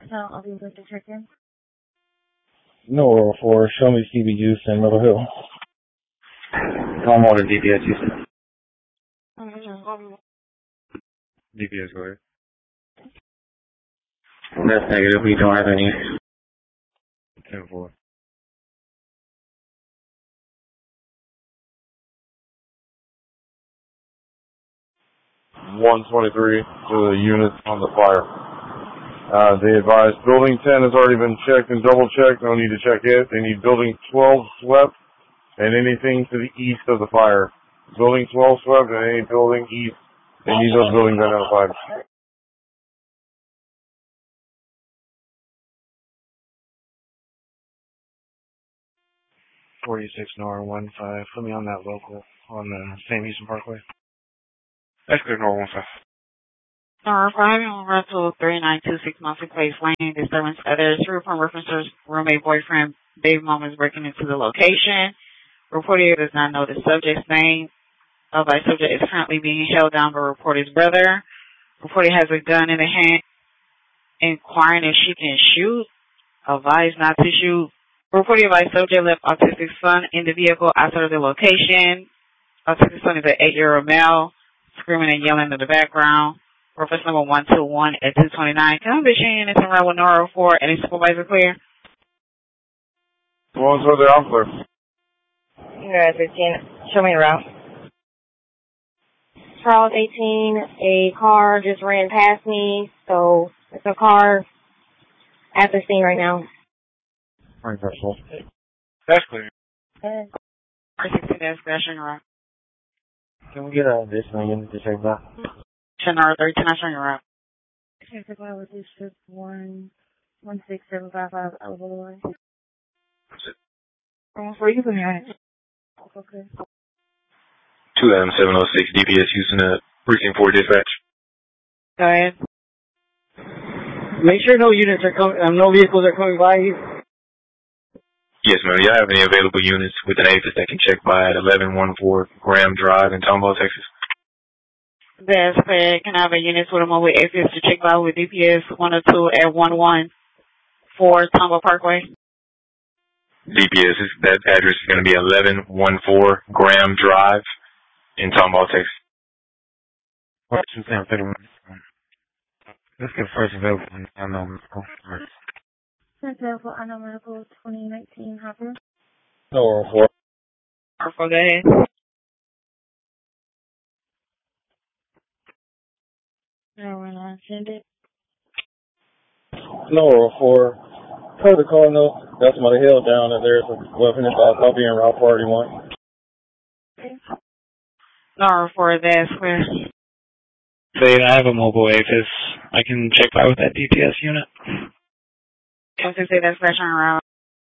No, I'll be able to check in. No, for Show Me CB Houston, Middle Hill. Tom Water, DPS Houston. DPS, go ahead. That's negative. We don't have any. 10-4. .123 to the units on the fire. They advise building 10 has already been checked and double checked. No need to check it. They need building 12 swept and anything to the east of the fire. Building 12 swept and any building east. They need those buildings identified. 46 NOR 15. Put me on that local on the St. Houston Parkway. That's clear, NOR 15. NOR 5 on rental 3926 Mountain Place Lane. Disturbance others. Report references roommate boyfriend Dave Mom is breaking into the location. Reporter does not know the subject's name. By subject is currently being held down by reporter's brother. Reporter has a gun in the hand, inquiring if she can shoot. Advised not to shoot. Reported by subject left autistic son in the vehicle outside of the location. Autistic son is an 8-year-old male, screaming and yelling in the background. Reference number 121 at 229. Can I be sharing this in route with NOR 04 and the supervisor clear? The ones where they're out clear. You're at 15. Show me the route. Charles 18, a car just ran past me, so it's a car at the scene right now. Alright, that's full. That's clear. Okay. 16 that's crashing route. Can we get this unit to check that? NOR 13 crashing route. Check the file with District 16755 Boulevard. Where you put me on it? Okay. 2 Adam 706 DPS Houston at Precinct 4 Dispatch. Go ahead. Make sure no units are coming, no vehicles are coming by. Yes, ma'am. Do y'all have any available units with an APHIS that can check by at 1114 Graham Drive in Tomball, Texas? That's clear. Can I have a unit with a mobile APHIS to check by with DPS 102 at 114 Tomball Parkway? DPS, that address is going to be 1114 Graham Drive in Tomball, Texas. Let's get first available. I know. First available, I know medical 2019 Hopper. NOR 4. Go ahead. No, we're not send it. NOR 4. Per the call, no. Got somebody held down and there's a weapon inside copy in Route 41. NOR 4, that's clear. Say, I have a mobile APHIS. I can check by with that DPS unit. I was going to say that's crashing route.